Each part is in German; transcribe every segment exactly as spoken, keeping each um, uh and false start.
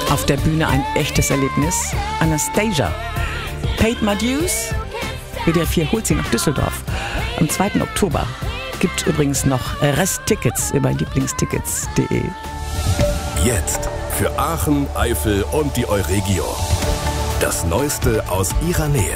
Auf der Bühne ein echtes Erlebnis. Anastasia. Paid My Dues. W D R vier holt sie nach Düsseldorf. Am zweiten Oktober. Gibt übrigens noch Resttickets über lieblingstickets punkt de. Jetzt für Aachen, Eifel und die Euregio. Das Neueste aus ihrer Nähe.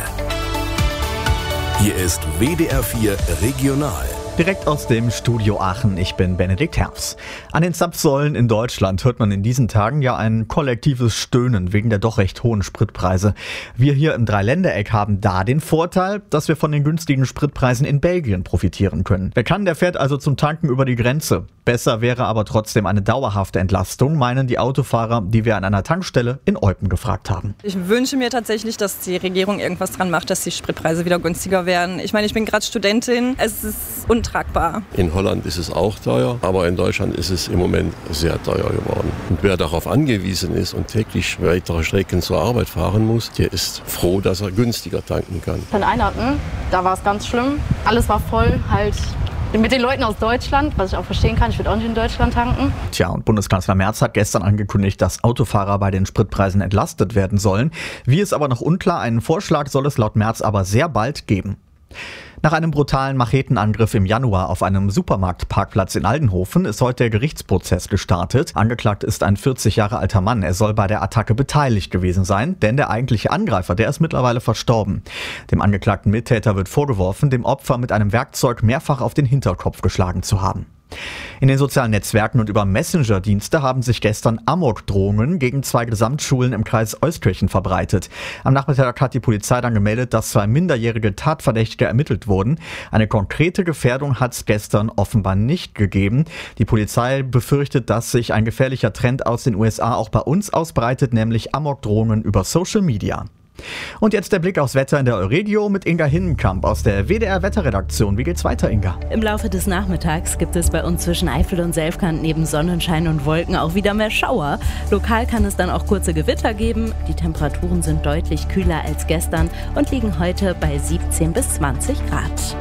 Hier ist W D R vier Regional. Direkt aus dem Studio Aachen, ich bin Benedikt Herfs. An den Zapfsäulen in Deutschland hört man in diesen Tagen ja ein kollektives Stöhnen wegen der doch recht hohen Spritpreise. Wir hier im Dreiländereck haben da den Vorteil, dass wir von den günstigen Spritpreisen in Belgien profitieren können. Wer kann, der fährt also zum Tanken über die Grenze. Besser wäre aber trotzdem eine dauerhafte Entlastung, meinen die Autofahrer, die wir an einer Tankstelle in Eupen gefragt haben. Ich wünsche mir tatsächlich, dass die Regierung irgendwas dran macht, dass die Spritpreise wieder günstiger werden. Ich meine, ich bin gerade Studentin, es ist untragbar. In Holland ist es auch teuer, aber in Deutschland ist es im Moment sehr teuer geworden. Und wer darauf angewiesen ist und täglich weitere Strecken zur Arbeit fahren muss, der ist froh, dass er günstiger tanken kann. Von Einatmen, da war es ganz schlimm. Alles war voll, halt mit den Leuten aus Deutschland, was ich auch verstehen kann. Ich würde auch nicht in Deutschland tanken. Tja, und Bundeskanzler Merz hat gestern angekündigt, dass Autofahrer bei den Spritpreisen entlastet werden sollen. Wie ist aber noch unklar, einen Vorschlag soll es laut Merz aber sehr bald geben. Nach einem brutalen Machetenangriff im Januar auf einem Supermarktparkplatz in Aldenhofen ist heute der Gerichtsprozess gestartet. Angeklagt ist ein vierzig Jahre alter Mann. Er soll bei der Attacke beteiligt gewesen sein, denn der eigentliche Angreifer, der ist mittlerweile verstorben. Dem angeklagten Mittäter wird vorgeworfen, dem Opfer mit einem Werkzeug mehrfach auf den Hinterkopf geschlagen zu haben. In den sozialen Netzwerken und über Messenger-Dienste haben sich gestern Amok-Drohungen gegen zwei Gesamtschulen im Kreis Euskirchen verbreitet. Am Nachmittag hat die Polizei dann gemeldet, dass zwei minderjährige Tatverdächtige ermittelt wurden. Eine konkrete Gefährdung hat es gestern offenbar nicht gegeben. Die Polizei befürchtet, dass sich ein gefährlicher Trend aus den U S A auch bei uns ausbreitet, nämlich Amok-Drohungen über Social Media. Und jetzt der Blick aufs Wetter in der Euregio mit Inga Hinnenkamp aus der W D R-Wetterredaktion. Wie geht's weiter, Inga? Im Laufe des Nachmittags gibt es bei uns zwischen Eifel und Selfkant neben Sonnenschein und Wolken auch wieder mehr Schauer. Lokal kann es dann auch kurze Gewitter geben. Die Temperaturen sind deutlich kühler als gestern und liegen heute bei siebzehn bis zwanzig Grad.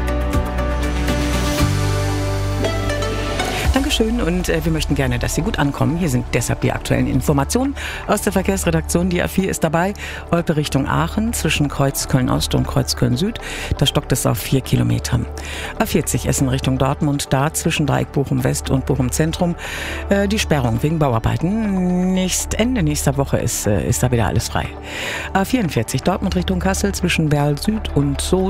Dankeschön und äh, wir möchten gerne, dass Sie gut ankommen. Hier sind deshalb die aktuellen Informationen aus der Verkehrsredaktion. Die A vier ist dabei. Olpe Richtung Aachen zwischen Kreuz Köln-Ost und Kreuz Köln-Süd. Da stockt es auf vier Kilometern. A vierzig Essen Richtung Dortmund. Da zwischen Dreieck Bochum-West und Bochum-Zentrum äh, die Sperrung wegen Bauarbeiten. Nächst, Ende nächster Woche ist, äh, ist da wieder alles frei. A vierundvierzig Dortmund Richtung Kassel zwischen Werl Süd und Soest.